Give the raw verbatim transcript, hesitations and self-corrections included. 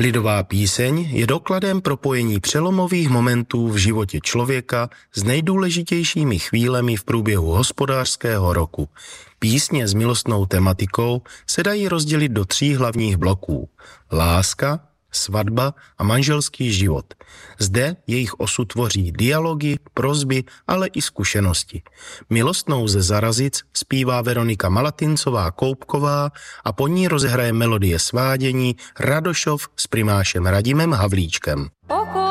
Lidová píseň je dokladem propojení přelomových momentů v životě člověka s nejdůležitějšími chvílemi v průběhu hospodářského roku. Písně s milostnou tematikou se dají rozdělit do tří hlavních bloků. Láska, svatba a manželský život. Zde jejich osu tvoří dialogy, prosby, ale i zkušenosti. Milostnou ze Zarazic zpívá Veronika Malatincová-Koupková a po ní rozehraje melodie svádění Radošov s primášem Radimem Havlíčkem.